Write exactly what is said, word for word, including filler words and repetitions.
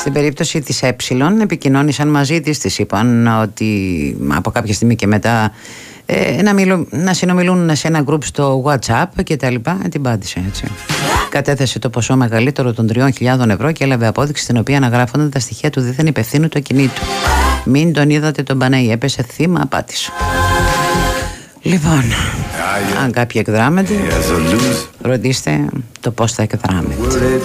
Στην περίπτωση της Ε, επικοινώνησαν μαζί της, της είπαν ότι από κάποια στιγμή και μετά ε, να, μιλω, να συνομιλούν σε ένα group στο WhatsApp και τα λοιπά. Ε, την πάτησε έτσι. Κατέθεσε το ποσό μεγαλύτερο των τριών χιλιάδων ευρώ και έλαβε απόδειξη στην οποία αναγράφονταν τα στοιχεία του δίθεν υπευθύνου του ακινήτου. Μην τον είδατε τον Παναγί, έπεσε θύμα απάτης. Λοιπόν, αν κάποιοι εκδράμετε, ρωτήστε το πώς θα εκδράμετε.